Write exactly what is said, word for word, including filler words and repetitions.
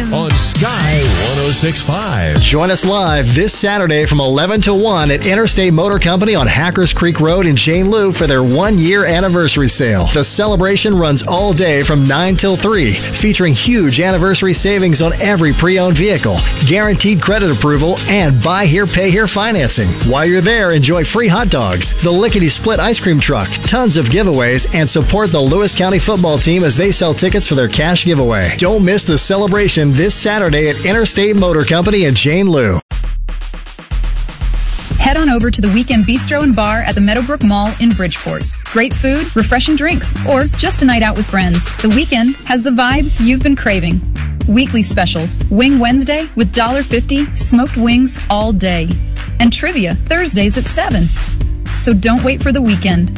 on Sky one oh six point five. Join us live this Saturday from eleven to one at Interstate Motor Company on Hackers Creek Road in Jane Lou for their one-year anniversary sale. The celebration runs all day from nine till three, featuring huge anniversary savings on every pre-owned vehicle, guaranteed credit approval, and buy here, pay here financing. While you're there, enjoy free hot dogs, the Lickety Split ice cream truck, tons of giveaways, and support the Lewis County football team as they sell tickets for their cash giveaway. Don't miss the celebration this Saturday at Interstate Motor Company in Jane Lou. Head on over to the Weekend Bistro and Bar at the Meadowbrook Mall in Bridgeport. Great food, refreshing drinks, or just a night out with friends. The Weekend has the vibe you've been craving. Weekly specials. Wing Wednesday with one dollar fifty, smoked wings all day. And trivia Thursdays at seven. So don't wait for the weekend.